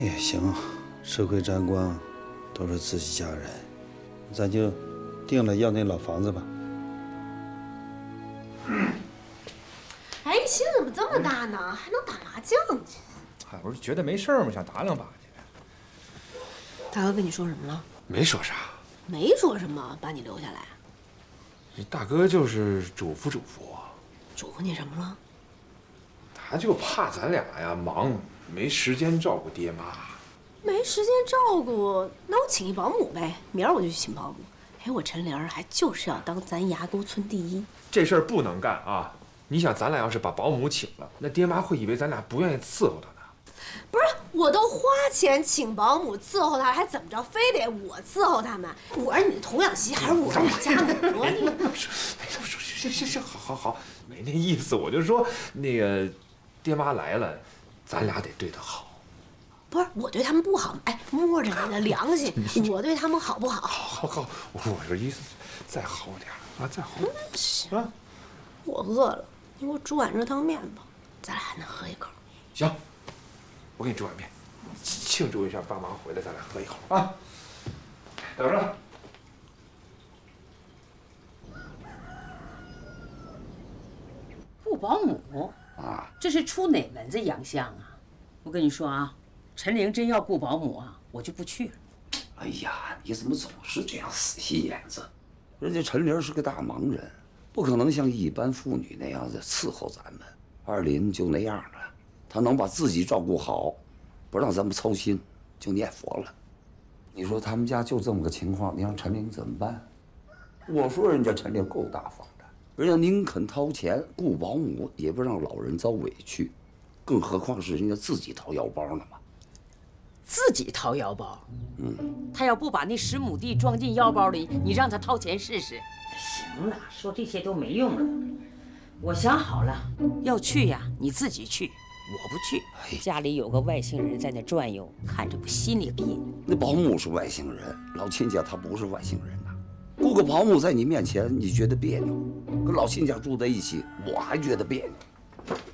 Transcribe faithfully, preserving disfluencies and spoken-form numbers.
也行，吃亏沾光，都是自己家人，咱就定了要那老房子吧。 哎，心怎么这么大呢？还能打麻将去？ 嗨，我是觉得没事儿嘛，想打两把去。 大哥跟你说什么了？ 没说啥， 没说什么，把你留下来。 大哥就是嘱咐嘱咐我， 嘱咐你什么了？ 他就怕咱俩呀忙，没时间照顾爹妈。 没时间照顾，那我请一保姆呗。明儿我就去请保姆。哎，我陈玲儿还就是要当咱牙沟村第一。 这事儿不能干啊！你想，咱俩要是把保姆请了，那爹妈会以为咱俩不愿意伺候他呢。 不是，我都花钱请保姆伺候他，还怎么着，非得我伺候他们？我是你的童养媳，还是我是你家女儿？你没说，行行行，好好好，没那意思。我就说那个，爹妈来了，咱俩得对他好。 不是，我对他们不好，哎，摸着你的良心，我对他们好不好？ 好，好，好，我这意思，再好点啊，再好行啊。我饿了，你给我煮碗热汤面吧，咱俩还能喝一口。 行，我给你煮碗面，庆祝一下爸妈回来，咱俩喝一口啊。等着。 雇保姆啊，这是出哪门子洋相啊？我跟你说啊，陈玲真要雇保姆啊，我就不去了。 哎呀，你怎么总是这样死心眼子？人家陈玲是个大忙人，不可能像一般妇女那样子伺候咱们。二林就那样了，他能把自己照顾好，不让咱们操心，就念佛了。你说他们家就这么个情况，你让陈玲怎么办？我说人家陈玲够大方的，人家宁肯掏钱雇保姆，也不让老人遭委屈，更何况是人家自己掏腰包呢嘛。 自己掏腰包？嗯，他要不把那十亩地装进腰包里，你让他掏钱试试？行了，说这些都没用了。我想好了，要去呀，你自己去，我不去。家里有个外星人在那转悠，看着我心里别扭。 那保姆是外星人，老亲家他不是外星人呐。雇个保姆在你面前，你觉得别扭，跟老亲家住在一起，我还觉得别扭。